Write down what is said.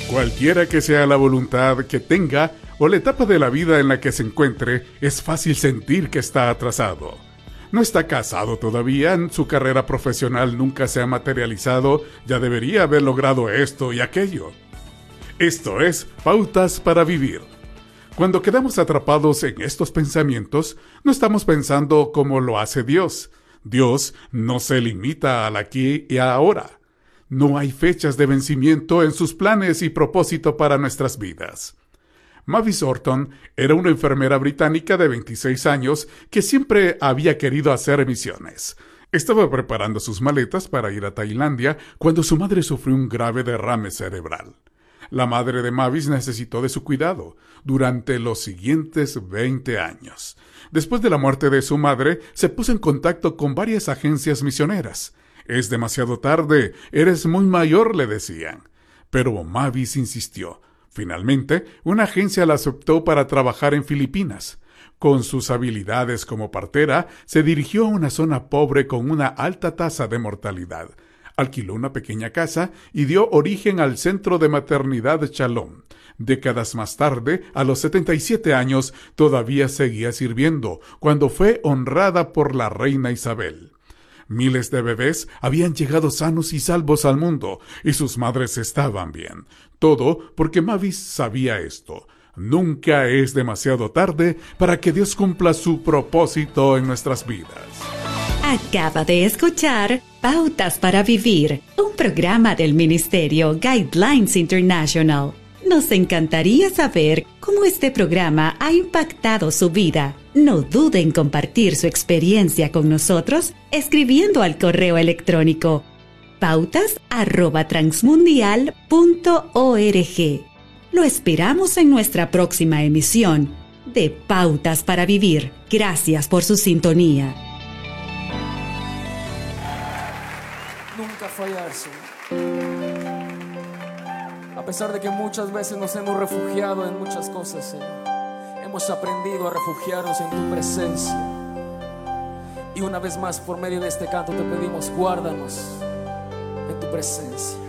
Cualquiera que sea la voluntad que tenga o la etapa de la vida en la que se encuentre, es fácil sentir que está atrasado. No está casado todavía, su carrera profesional nunca se ha materializado, ya debería haber logrado esto y aquello. Esto es Pautas para Vivir. Cuando quedamos atrapados en estos pensamientos, no estamos pensando como lo hace Dios. Dios no se limita al aquí y ahora. No hay fechas de vencimiento en sus planes y propósito para nuestras vidas. Mavis Orton era una enfermera británica de 26 años que siempre había querido hacer misiones. Estaba preparando sus maletas para ir a Tailandia cuando su madre sufrió un grave derrame cerebral. La madre de Mavis necesitó de su cuidado durante los siguientes 20 años. Después de la muerte de su madre, se puso en contacto con varias agencias misioneras. «Es demasiado tarde, eres muy mayor», le decían. Pero Mavis insistió. Finalmente, una agencia la aceptó para trabajar en Filipinas. Con sus habilidades como partera, se dirigió a una zona pobre con una alta tasa de mortalidad. Alquiló una pequeña casa y dio origen al Centro de Maternidad Shalom. Décadas más tarde, a los 77 años, todavía seguía sirviendo, cuando fue honrada por la reina Isabel. Miles de bebés habían llegado sanos y salvos al mundo, y sus madres estaban bien. Todo porque Mavis sabía esto. Nunca es demasiado tarde para que Dios cumpla su propósito en nuestras vidas. Acaba de escuchar Pautas para Vivir, un programa del Ministerio Guidelines International. Nos encantaría saber cómo este programa ha impactado su vida. No dude en compartir su experiencia con nosotros escribiendo al correo electrónico pautas@transmundial.org. Lo esperamos en nuestra próxima emisión de Pautas para Vivir. Gracias por su sintonía. Nunca fallar, Señor. A pesar de que muchas veces nos hemos refugiado en muchas cosas, Señor, hemos aprendido a refugiarnos en tu presencia. Y una vez más, por medio de este canto te pedimos, guárdanos en tu presencia.